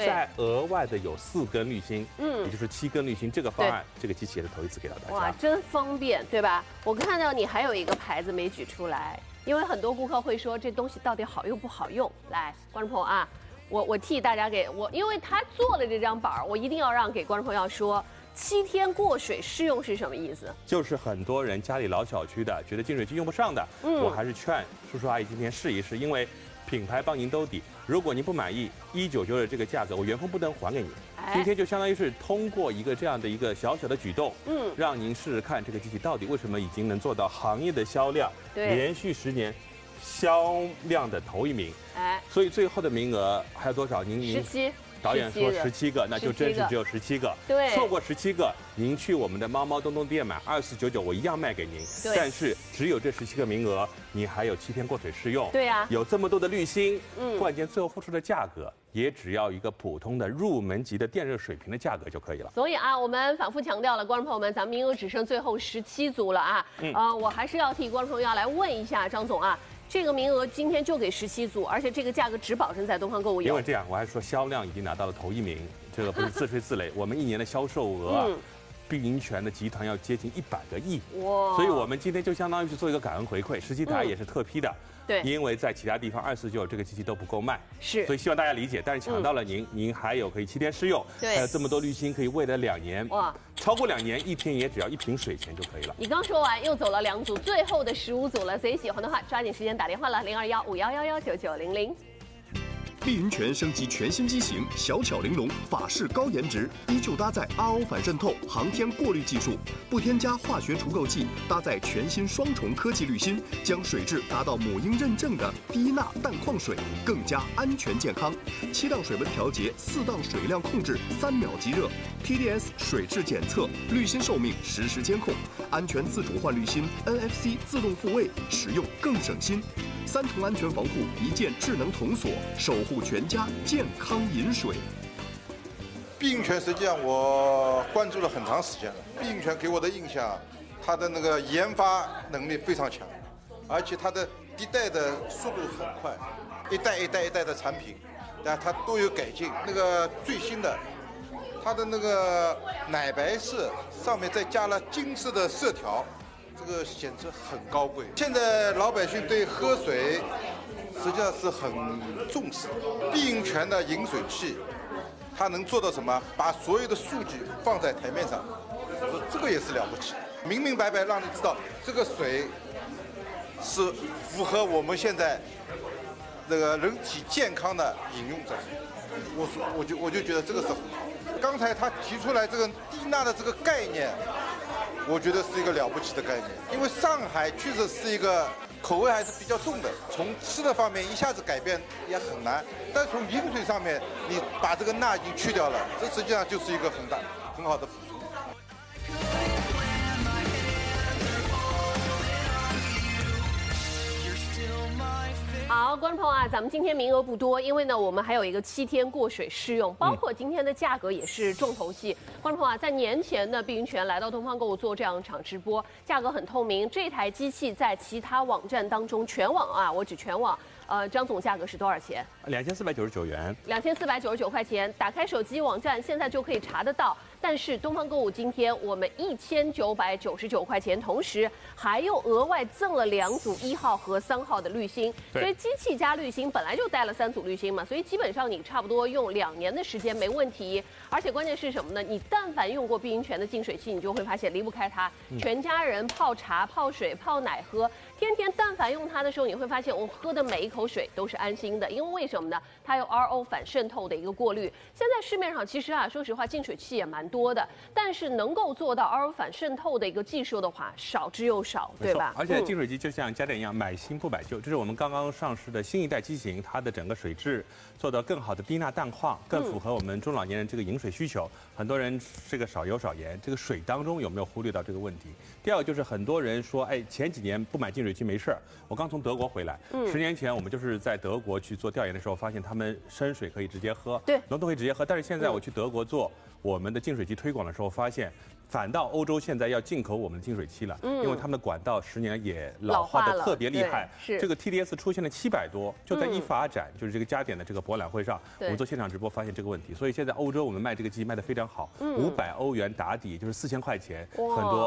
再额外的有4根滤芯，也就是7根滤芯。这个方案，这个机器也是头一次给到大家。 哇，真方便，对吧？我看到你还有一个牌子没举出来，因为很多顾客会说这东西到底好用不好用。来，观众朋友啊，我替大家因为他做了这张板，我一定要让给观众朋友说。7天过水试用是什么意思？ 就是很多人家里老小区的，觉得净水器用不上的，我还是劝叔叔阿姨今天试一试，因为品牌帮您兜底。如果您不满意，1999的这个价格，我原封不动还给您。今天就相当于是通过一个这样的一个小小的举动，让您试试看这个机器到底为什么已经能做到行业的销量，连续10年销量的头1名。所以最后的名额还有多少？您 17。 导演说17个，那就真是只有17个。 对， 错过17个，您去我们的猫猫东东店买2499，我一样卖给您。但是只有这17个名额，你还有7天过水试用。 对呀， 有这么多的滤芯，关键最后付出的价格也只要一个普通的入门级的电热水瓶的价格就可以了。 所以啊，我们反复强调了，观众朋友们，咱们名额只剩最后17组了啊。我还是要替观众朋友来问一下张总啊。这个名额今天就给17组，而且这个价格只保证在东方购物有。 因为这样，我还说销量已经拿到了头1名，这个不是自吹自擂。我们1年的销售额，碧云泉的集团要接近100个亿。哇！所以我们今天就相当于是做一个感恩回馈，17台也是特批的。对，因为在其他地方2499这个机器都不够卖，是，所以希望大家理解。但是抢到了您，您还有可以7天试用，对，还有这么多滤芯可以未来2年，哇，超过2年1天也只要1瓶水钱就可以了。 你刚说完又走了2组，最后的15组了，谁喜欢的话抓紧时间打电话了，021511199900。 碧云泉升级全新机型，小巧玲珑，法式高颜值，依旧搭载 RO 反渗透航天过滤技术，不添加化学除垢剂，搭载全新双重科技滤芯，将水质达到母婴认证的低钠淡矿水，更加安全健康。7档水温调节，4档水量控制，3秒即热 ，TDS 水质检测，滤芯寿命实时监控，安全自主换滤芯 ，NFC 自动复位，使用更省心。3重安全防护，一键智能童锁，守护全家健康饮水。 碧云泉实际上我关注了很长时间了。碧云泉给我的印象，它的那个研发能力非常强，而且它的迭代的速度很快，一代的产品，但它都有改进。那个最新的，它的那个奶白色上面再加了金色的色条。这个显得很高贵。现在老百姓对喝水实际上是很重视。碧云泉的饮水器，它能做到什么？把所有的数据放在台面上，这个也是了不起，明明白白让你知道这个水是符合我们现在这个人体健康的饮用者。我就觉得这个是很好。刚才他提出来这个低钠的这个概念。我觉得是一个了不起的概念，因为上海确实是一个口味还是比较重的，从吃的方面一下子改变也很难，但从饮水上面，你把这个钠已经去掉了，这实际上就是一个很好的补充。 好，观众朋友啊，咱们今天名额不多，因为呢，我们还有一个7天过水试用，包括今天的价格也是重头戏。观众朋友啊，在年前呢，碧云泉来到东方购物做这样一场直播，价格很透明。这台机器在其他网站当中，全网啊，我指全网。张总，价格是多少钱 ？2499元 ，2499块钱。打开手机网站，现在就可以查得到。但是东方购物今天我们1999块钱，同时还又额外赠了2组1号和3号的滤芯。所以机器加滤芯本来就带了3组滤芯嘛，所以基本上你差不多用2年的时间没问题。而且关键是什么呢？你但凡用过碧云泉的净水器，你就会发现离不开它。全家人泡茶、泡水、泡奶喝，天天但凡用它的时候，你会发现我喝的每一口水都是安心的，因为为什么呢？它有 RO 反渗透的一个过滤。现在市面上其实啊，说实话，净水器也蛮多的，但是能够做到 RO 反渗透的一个技术的话，少之又少，对吧？ 而且净水机就像家电一样，买新不买旧。这是我们刚刚上市的新一代机型，它的整个水质做到更好的低钠淡矿，更符合我们中老年人这个饮水需求。很多人这个少油少盐，这个水当中有没有忽略到这个问题？第二个就是很多人说，前几年不买净水器没事儿。我刚从德国回来，10年前我们就是在德国去做调研的时候。 时候，发现他们生水可以直接喝， 对， 龙头可以直接喝。但是现在我去德国做我们的净水器推广的时候，发现反倒欧洲现在要进口我们的净水器了，因为他们的管道10年也老化的特别厉害。 是这个 TDS 出现了700多，就在法展，就是这个加点的这个博览会上，我们做现场直播发现这个问题，所以现在欧洲我们卖这个机卖得非常好，500欧元打底就是4000块钱，很多。